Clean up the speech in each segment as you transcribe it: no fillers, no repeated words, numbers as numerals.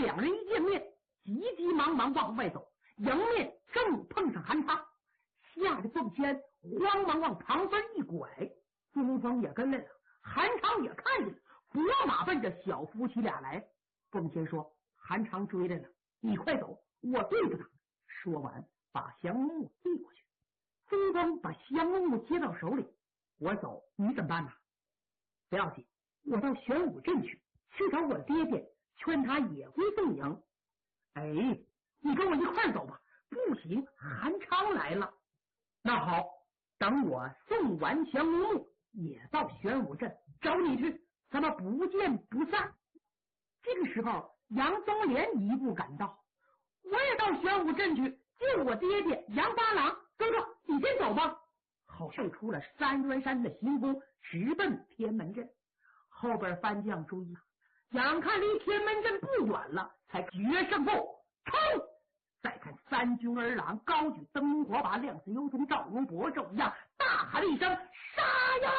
两人一见面，急急忙忙往外走，迎面正碰上韩昌，吓得凤仙慌忙往旁边一拐，东风也跟来了，韩昌也看见了，拨马奔着小夫妻俩来。凤仙说：“韩昌追来了，你快走，我对付他。”说完，把降木递过去。东风把降木接到手里，我走，你怎么办呢？不要紧，我到玄武镇去找我爹爹，劝他也归宋营。哎，你跟我一块走吧。不行，韩昌来了。那好，等我送完降木，也到玄武镇找你去，咱们不见不散。这个时候，杨宗廉一步赶到，我也到玄武镇去救我爹爹杨八郎。哥哥，你先走吧。好像出了三元山的行宫，直奔天门镇。后边番将追了，眼看离天门镇不远了，才决胜负，冲！再看三军儿郎高举灯火把，亮似油葱，赵如伯寿一样，大喊了一声：“杀呀！”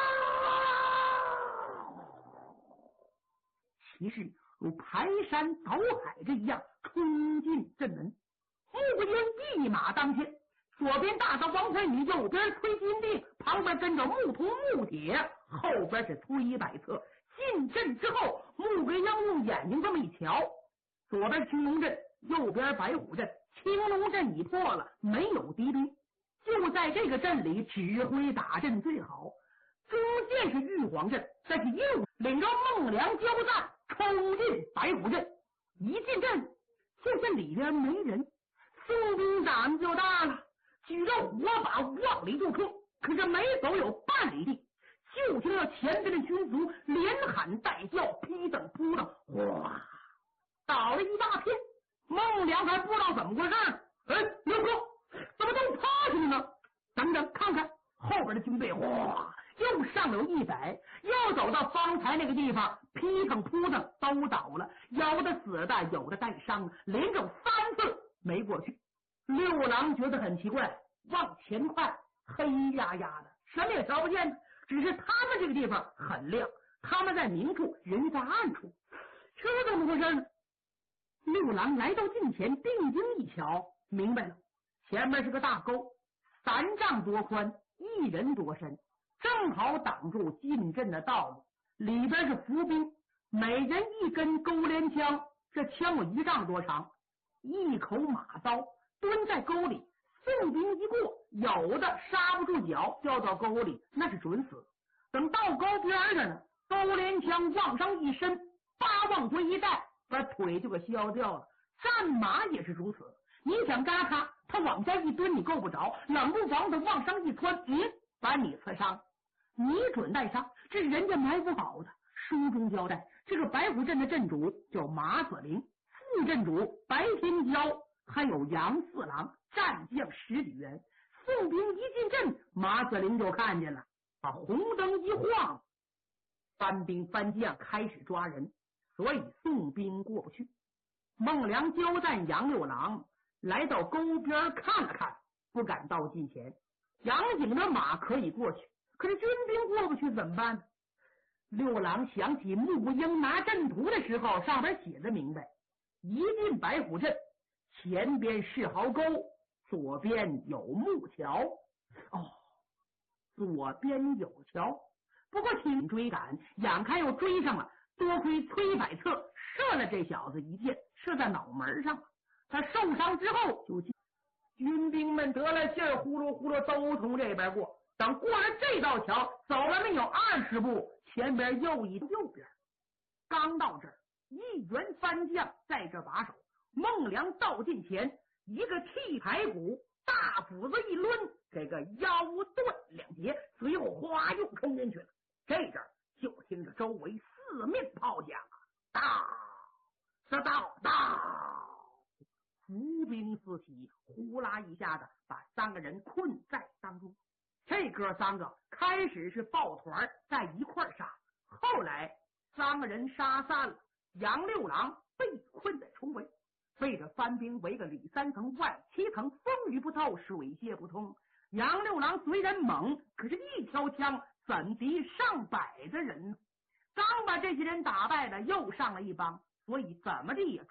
骑士如排山倒海这一样冲进镇门，穆英一马当先，左边大刀王怀宇，右边崔金定，旁边跟着穆图穆铁，后边是崔百策。进镇之后，穆桂英用眼睛这么一瞧，左边青龙镇，右边白虎镇，青龙镇已破了，没有敌兵，就在这个镇里指挥打阵最好。中间是玉皇镇，再是右领着孟良交战，冲进白虎镇。一进镇，就见里边没人，宋兵胆子就大了，举着火把往里就冲，可是没走有半里地，就听到前边的军卒连喊带叫，劈等扑腾，哗，倒了一大片。孟良还不知道怎么回事，刘哥怎么都趴下了呢？等等看看后边的军队，哗，又上了100，又走到方才那个地方，劈腾扑腾都倒了，有的死的，有的带伤的，连着3次没过去。六郎觉得很奇怪，往前看黑压压的，什么也瞧不见，只是他们这个地方很亮，他们在明处，人在暗处，这怎么回事呢？六郎来到近前，定睛一瞧，明白了，前面是个大沟，3丈多宽，1人多深，正好挡住进镇的道路，里边是伏兵，每人一根钩镰枪，这枪有1丈多长，一口马刀蹲在沟里，宋兵一过，有的刹不住脚掉到沟里，那是准死。等到沟边上呢，钩镰枪往上一伸，八往回一带，把腿就给削掉了。战马也是如此，你想扎他往下一蹲你够不着，冷不防的往上一窜，把你刺伤，你准带伤，这是人家埋伏好的。书中交代，这个白虎镇的镇主叫马子陵，副镇主白天骄，还有杨四郎，战将10几员。宋兵一进镇，马子陵就看见了，把红灯一晃，番兵番将开始抓人，所以宋兵过不去。孟良交战杨六郎来到沟边看了看，不敢到近前。杨景的马可以过去，可是军兵过不去怎么办呢？六郎想起穆英拿阵图的时候，上面写的明白，一进白虎镇，前边是壕沟，左边有木桥。左边有桥，不过挺追赶，眼看又追上了，多亏崔百策射了这小子一箭，射在脑门上了。他受伤之后就军兵们得了劲儿，呼噜呼噜都从这边过。等过了这道桥，走了没有20步，前边右边。刚到这儿，一员番将在这把守。孟良到近前，一个剃排骨，大斧子一抡，这个腰断2截，随后哗又冲进去了。这阵儿就听着周围4面炮响啊，伏兵四起，呼啦一下子把3个人困在当中。这哥3个开始是抱团在一块杀，后来3个人杀散了，杨六郎被困在重围，被这番兵围个里3层外7层，风雨不透，水泄不通。杨六郎虽然猛，可是一条枪怎敌上百的人呢？刚把这些人打败了，又上了一帮，所以怎么地也